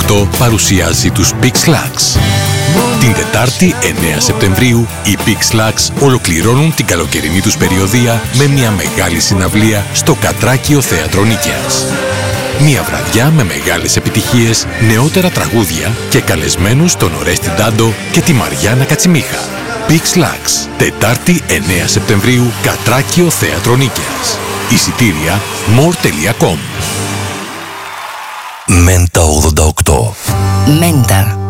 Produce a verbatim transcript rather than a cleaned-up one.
οκτώ παρουσιάζει τους Pixlax. Την Τετάρτη εννέα Σεπτεμβρίου οι Pixlax ολοκληρώνουν την καλοκαιρινή τους περιοδεία με μια μεγάλη συναυλία στο Κατράκιο Θέατρο Νίκαιας. Μια βραδιά με μεγάλες επιτυχίες, νεότερα τραγούδια και καλεσμένους τον Ορέστη Ντάντο και τη Μαριάννα Κατσιμίχα. Pixlax, Τετάρτη εννέα Σεπτεμβρίου, Κατράκιο Θέατρο Νίκαιας. Εισιτήρια more τελεία com. Μέντα ογδόντα οκτώ. Μέντα.